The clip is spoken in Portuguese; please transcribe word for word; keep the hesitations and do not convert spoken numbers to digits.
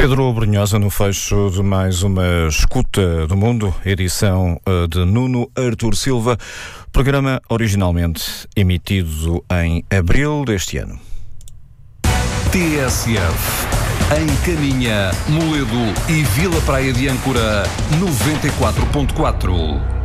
Pedro Brunhosa no fecho de mais uma Escuta do Mundo, edição de Nuno Artur Silva, programa originalmente emitido em abril deste ano. T S F, em Caminha, Moledo e Vila Praia de Âncora, noventa e quatro ponto quatro.